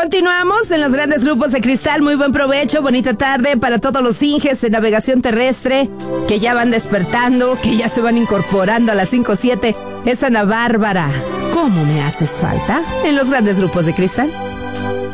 Continuamos en los grandes grupos de cristal. Muy buen provecho, bonita tarde para todos los Inges de navegación terrestre que ya van despertando, que ya se van incorporando a las 5:07. Es Ana Bárbara. ¿Cómo me haces falta? En los grandes grupos de cristal.